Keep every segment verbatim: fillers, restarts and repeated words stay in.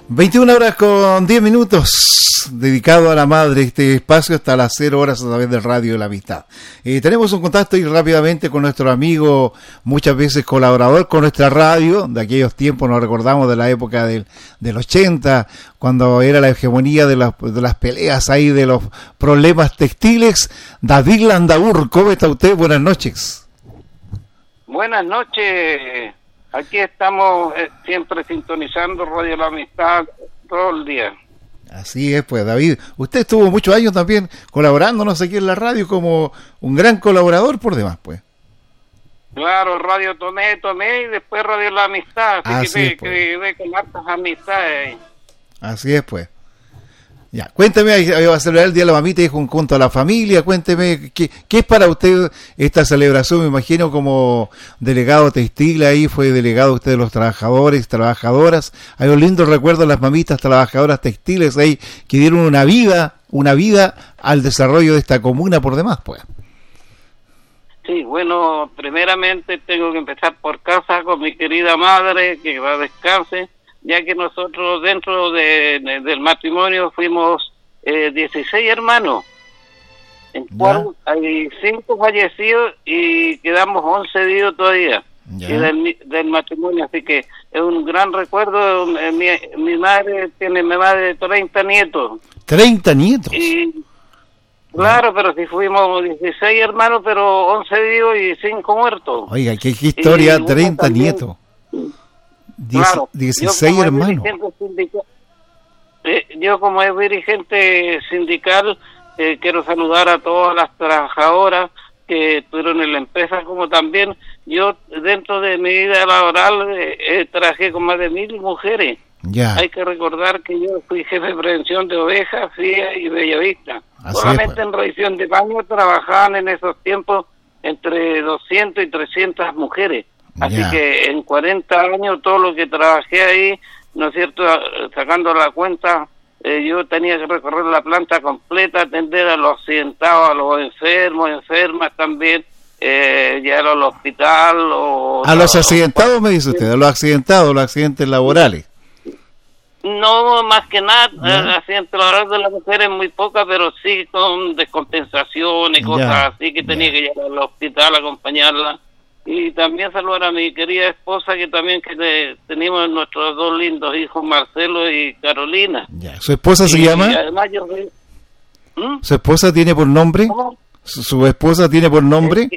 veintiuna horas con diez minutos, dedicado a la madre, este espacio hasta las cero horas a través del Radio de la Amistad. Eh, tenemos un contacto y rápidamente con nuestro amigo, muchas veces colaborador con nuestra radio, de aquellos tiempos, nos recordamos de la época del, del ochenta, cuando era la hegemonía de las, de las peleas ahí, de los problemas textiles. David Landaur, ¿cómo está usted? Buenas noches. Buenas noches. Aquí estamos eh, siempre sintonizando Radio La Amistad todo el día. Así es, pues, David. Usted estuvo muchos años también colaborándonos aquí en la radio como un gran colaborador por demás, pues. Claro, Radio Tomé, Tomé y después Radio La Amistad. Así, así que, es, pues. que ve con hartas amistades. Así es, pues. Ya, cuénteme, ahí va a celebrar el Día de la Mamita y junto a la familia. Cuénteme, ¿qué, ¿qué es para usted esta celebración? Me imagino como delegado textil, ahí fue delegado usted de los trabajadores, trabajadoras. Hay un lindo recuerdo de las mamitas trabajadoras textiles ahí que dieron una vida, una vida al desarrollo de esta comuna por demás, pues. Sí, bueno, primeramente tengo que empezar por casa con mi querida madre, que va a descanse, ya que nosotros dentro de, de, del matrimonio fuimos eh, dieciséis hermanos, en cual hay cinco fallecidos y quedamos once vivos todavía del, del matrimonio, así que es un gran recuerdo. Mi, mi madre tiene mi madre treinta nietos. ¿treinta nietos? Y, claro, pero si fuimos dieciséis hermanos, pero once vivos y cinco muertos. Oiga, qué, qué historia, y, treinta bueno, nietos. Diez, claro, dieciséis yo hermanos. Sindical, eh, yo como es dirigente sindical, eh, quiero saludar a todas las trabajadoras que estuvieron en la empresa, como también yo dentro de mi vida laboral eh, eh, trabajé con más de mil mujeres. Ya. Hay que recordar que yo fui jefe de prevención de ovejas, fía y bellavista. Así solamente es, pues. En revisión de baño trabajaban en esos tiempos entre doscientas y trescientas mujeres. Así yeah. que en cuarenta años todo lo que trabajé ahí, ¿no es cierto?, sacando la cuenta, eh, yo tenía que recorrer la planta completa, atender a los accidentados, a los enfermos, enfermas también, eh, llegar al hospital. O, ¿A los accidentados los, me dice usted? ¿A los accidentados, los accidentes laborales? No, más que nada, ¿yeah? El accidente laboral de las mujeres es muy poca, pero sí con descompensación y cosas yeah. así, que tenía yeah. que llegar al hospital, acompañarla. Y también saludar a mi querida esposa, que también que te, tenemos nuestros dos lindos hijos, Marcelo y Carolina. Ya. ¿Su esposa se y, llama? Y además yo... ¿Mm? ¿Su esposa tiene por nombre? ¿Cómo? ¿Su, su esposa tiene por nombre?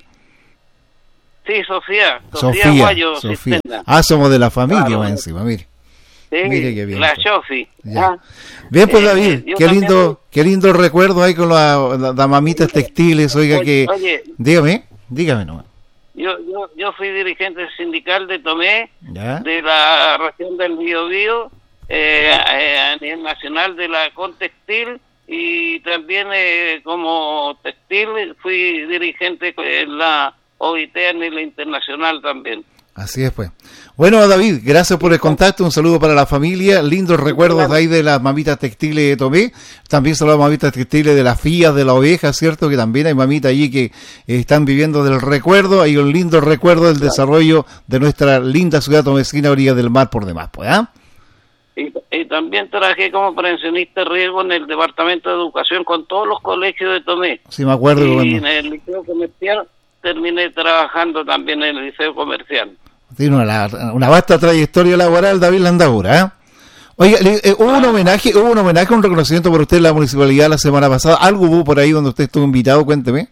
Sí, Sofía. Sofía, Sofía Guayo. Sofía. Ah, somos de la familia, claro. Encima, mire. Sí, mire qué bien, la pues. Sofi. Ah. Bien, pues, David, eh, qué lindo también... qué lindo recuerdo hay con las la, la mamitas textiles, oiga oye, que... Oye, dígame, dígame nomás. Yo, yo yo fui dirigente sindical de Tomé, ¿ya? De la región del Biobío, eh, a nivel nacional de la Contextil, y también eh, como textil fui dirigente en la O I T a nivel internacional también. Así es, pues. Bueno, David, gracias por el contacto, un saludo para la familia, lindos recuerdos de ahí de las mamitas textiles de Tomé, también son las mamitas textiles de las fías, de la oveja, ¿cierto? Que también hay mamitas allí que eh, están viviendo del recuerdo, hay un lindo recuerdo del desarrollo de nuestra linda ciudad tomecina, orilla del mar por demás, pues, ¿ah? Y, y también trabajé como prevencionista de riesgo en el Departamento de Educación con todos los colegios de Tomé. Sí, me acuerdo. Y cuando... en el Liceo Comercial terminé trabajando también en el Liceo Comercial. Tiene una, una vasta trayectoria laboral, David Landaura, ¿eh? Oiga, eh, hubo un homenaje, hubo un homenaje, un reconocimiento por usted en la municipalidad la semana pasada. ¿Algo hubo por ahí donde usted estuvo invitado? Cuénteme.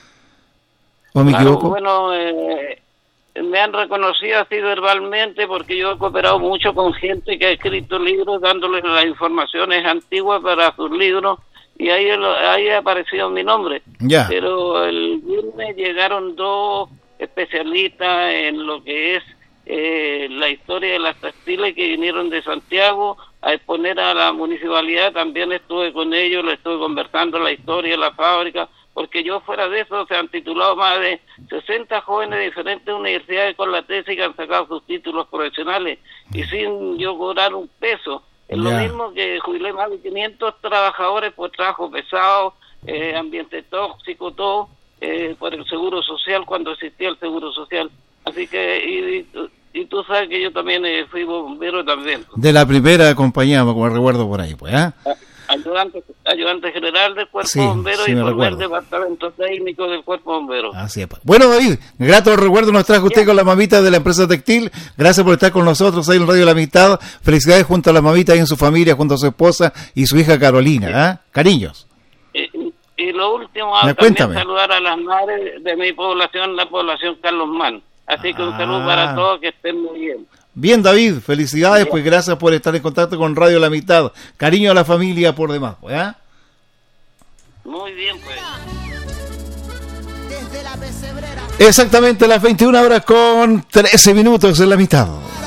¿O me claro, equivoco? Bueno, eh, me han reconocido así verbalmente porque yo he cooperado mucho con gente que ha escrito libros dándoles las informaciones antiguas para sus libros y ahí, ahí ha aparecido mi nombre. Ya. Pero el viernes llegaron dos especialistas en lo que es eh, la historia de las textiles que vinieron de Santiago a exponer a la municipalidad. También estuve con ellos, les estuve conversando la historia de la fábrica, porque yo fuera de eso se han titulado más de sesenta jóvenes de diferentes universidades con la tesis que han sacado sus títulos profesionales y sin yo cobrar un peso. Es yeah. lo mismo que jubilé más de quinientos trabajadores por trabajo pesado, eh, ambiente tóxico, todo, eh, por el seguro social cuando existía el seguro social. Así que y, y tú sabes que yo también eh, fui bombero también. De la primera compañía, como recuerdo por ahí, pues, ¿ah? ¿eh? Ayudante, ayudante general del Cuerpo sí, Bombero sí y por el departamento técnico del Cuerpo Bombero. Así es. Bueno, David, grato recuerdo nos trajo usted Bien. Con la mamita de la empresa textil. Gracias por estar con nosotros ahí en Radio La Amistad. Felicidades junto a la mamita y en su familia, junto a su esposa y su hija Carolina. ¿eh? Cariños. Y, y lo último, Me, también cuéntame. saludar a las madres de mi población, la población Carlos Mann. Así que un ah. saludo para todos, que estén muy bien. Bien, David, felicidades, Bien. Pues gracias por estar en contacto con Radio La Amistad. Cariño a la familia por demás, pues, ¿eh? Muy bien, pues. Exactamente las veintiuna horas con trece minutos en La Amistad.